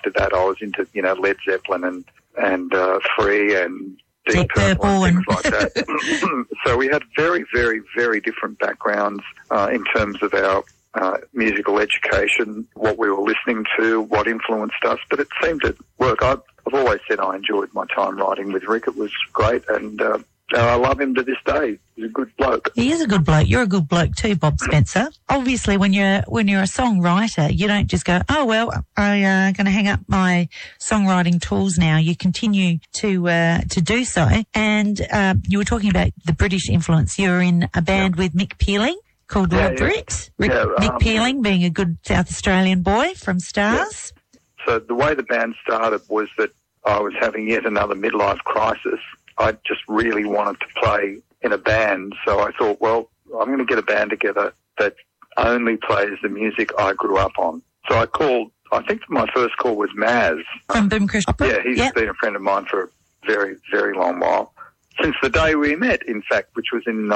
after that I was into, Led Zeppelin and Free and Deep Purple and things like that. So we had very, very, very different backgrounds in terms of our musical education, what we were listening to, what influenced us, but it seemed to work. I've always said I enjoyed my time writing with Rick. It was great, and I love him to this day. He's a good bloke. He is a good bloke. You're a good bloke too, Bob Spencer. Obviously, when you're a songwriter, you don't just go, oh, well, I'm going to hang up my songwriting tools now. You continue to do so. And you were talking about the British influence. You're in a band with Mick Pearling called Lord Bricks. Mick Pearling being a good South Australian boy from Stars. Yeah. So the way the band started was that I was having yet another midlife crisis. I just really wanted to play in a band, so I thought, well, I'm going to get a band together that only plays the music I grew up on. So I think my first call was Maz. From Boomcrest Opera? Yeah, he's been a friend of mine for a very, very long while. Since the day we met, in fact, which was in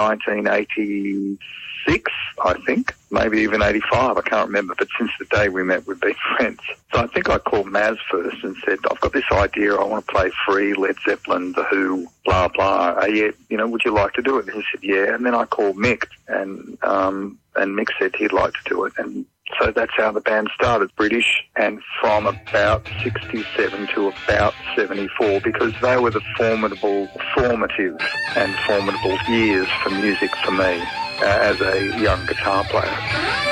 1986, I think, maybe even 85, I can't remember, but since the day we met, we've been friends. So I think I called Maz first and said, I've got this idea, I want to play Free, Led Zeppelin, The Who, blah, blah. Would you like to do it? And he said, yeah. And then I called Mick, and Mick said he'd like to do it. And so that's how the band started, British, and from about 67 to about 74, because they were the formative and formidable years for music for me as a young guitar player.